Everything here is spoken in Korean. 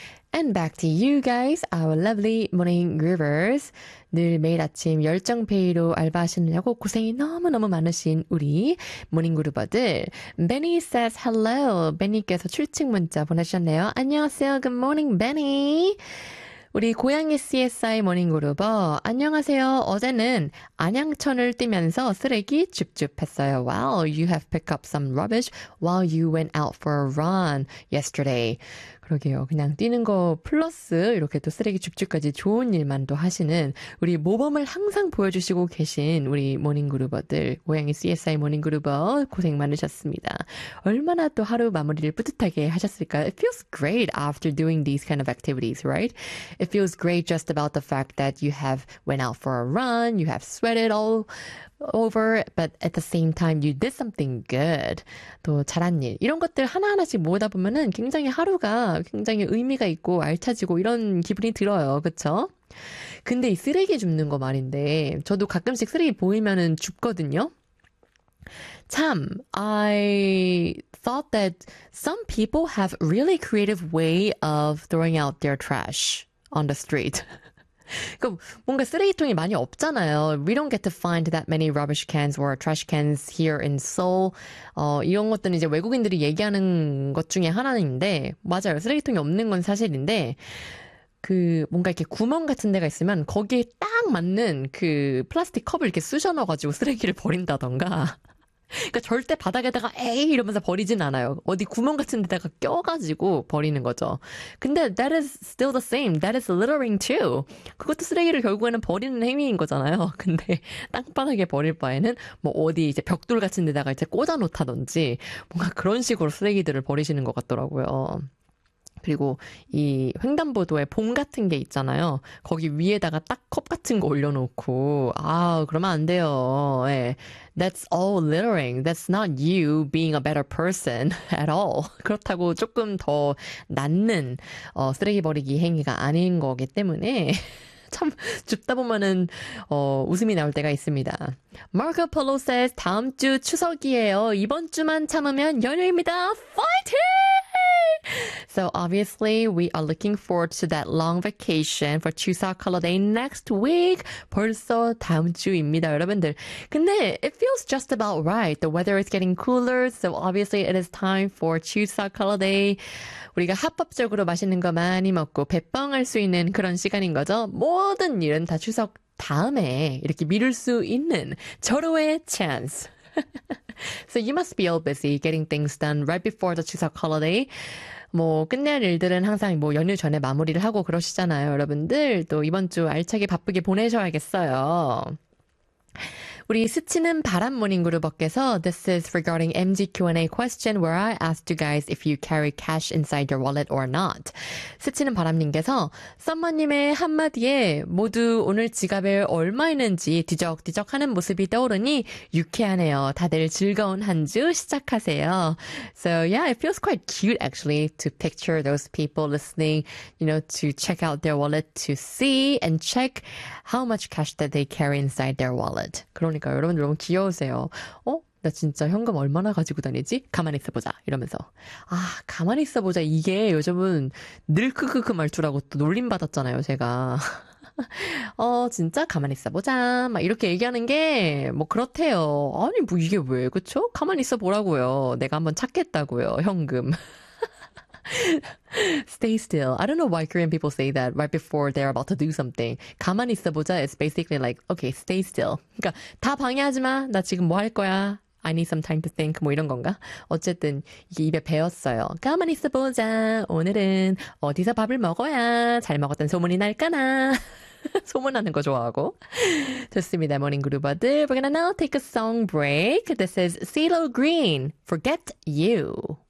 And back to you guys, our lovely morning groovers. 늘 매일 아침 열정페이로 알바하시느냐고 고생이 너무너무 많으신 우리 모닝 그루버들. Benny says hello. Benny께서 출첵 문자 보내주셨네요. 안녕하세요. Good morning, Benny. 우리 고양이 CSI 모닝그루버 안녕하세요. 어제는 안양천을 뛰면서 쓰레기 줍줍했어요. Wow, you have picked up some rubbish while you went out for a run yesterday. 그러게요. 그냥 뛰는 거 플러스 이렇게 또 쓰레기 줍줍까지 좋은 일만 또 하시는 우리 모범을 항상 보여주시고 계신 우리 모닝그루버들, 고양이 CSI 모닝그루버 고생 많으셨습니다. 얼마나 또 하루 마무리를 뿌듯하게 하셨을까요? It feels great after doing these kind of activities, right? It feels great just about the fact that you have went out for a run, you have sweated all over, but at the same time you did something good. 또 잘한 일. 이런 것들 하나하나씩 모으다 보면은 굉장히 하루가 굉장히 의미가 있고 알차지고 이런 기분이 들어요. 그쵸? 근데 이 쓰레기 줍는 거 말인데 저도 가끔씩 쓰레기 보이면은 줍거든요. 참, I thought that some people have really creative way of throwing out their trash on the street. 그러니까 뭔가 쓰레기통이 많이 없잖아요. We don't get to find that many rubbish cans or trash cans here in Seoul. 이런 것들은 이제 외국인들이 얘기하는 것 중에 하나인데, 맞아요. 쓰레기통이 없는 건 사실인데, 뭔가 이렇게 구멍 같은 데가 있으면 거기에 딱 맞는 그 플라스틱 컵을 이렇게 쑤셔 넣어가지고 쓰레기를 버린다던가. 그러니까 절대 바닥에다가 에이 이러면서 버리진 않아요. 어디 구멍 같은 데다가 껴가지고 버리는 거죠. 근데 that is still the same. That is littering too. 그것도 쓰레기를 결국에는 버리는 행위인 거잖아요. 근데 땅바닥에 버릴 바에는 뭐 어디 이제 벽돌 같은 데다가 이제 꽂아 놓다든지 뭔가 그런 식으로 쓰레기들을 버리시는 것 같더라고요. 그리고 이 횡단보도에 봄 같은 게 있잖아요. 거기 위에다가 딱 컵 같은 거 올려놓고 그러면 안 돼요. 예. That's all littering. That's not you being a better person at all. 그렇다고 조금 더 낫는 쓰레기 버리기 행위가 아닌 거기 때문에 참 줍다 보면은 웃음이 나올 때가 있습니다. Marco Polo says 다음 주 추석이에요. 이번 주만 참으면 연휴입니다. Fighting! So obviously we are looking forward to that long vacation for Chuseok holiday next week. 벌써 다음 주입니다, 여러분들. 근데 it feels just about right. The weather is getting cooler, so obviously it is time for Chuseok holiday. 우리가 합법적으로 맛있는 거 많이 먹고 배뻥할 수 있는 그런 시간인 거죠. 모든 일은 다 추석 다음에 이렇게 미룰 수 있는 절호의 chance. So you must be all busy getting things done right before the 추석 holiday. 뭐 끝내야 할 일들은 항상 뭐 연휴 전에 마무리를 하고 그러시잖아요, 여러분들. 또 이번 주 알차게 바쁘게 보내셔야겠어요. 우리 스치는 바람 모닝그룹께서 This is regarding MG Q&A question where I asked you guys if you carry cash inside your wallet or not. 스치는 바람님께서 썸머님의 한마디에 모두 오늘 지갑에 얼마 있는지 뒤적뒤적 하는 모습이 떠오르니 유쾌하네요. 다들 즐거운 한 주 시작하세요. So yeah, it feels quite cute actually to picture those people listening, to check out their wallet to see and check how much cash that they carry inside their wallet. 그러니까 여러분들 너무 귀여우세요. 나 진짜 현금 얼마나 가지고 다니지? 가만히 있어보자. 이러면서. 가만히 있어보자. 이게 요즘은 늘 크크크 말투라고 또 놀림받았잖아요, 제가. 진짜 가만히 있어보자. 막 이렇게 얘기하는 게 뭐 그렇대요. 아니 뭐 이게 왜 그쵸? 가만히 있어보라고요. 내가 한번 찾겠다고요. 현금. Stay still. I don't know why Korean people say that right before they're about to do something. 가만히 있어보자. It's basically like, okay, stay still. 그러니까 다 방해하지 마. 나 지금 뭐 할 거야. I need some time to think. 뭐 이런 건가? 어쨌든 이게 입에 배었어요. 가만히 있어보자. 오늘은 어디서 밥을 먹어야 잘 먹었던 소문이 날까나. 소문나는 거 좋아하고. 좋습니다, 모닝 그루버들. We're gonna now take a song break. This is CeeLo Green, Forget You.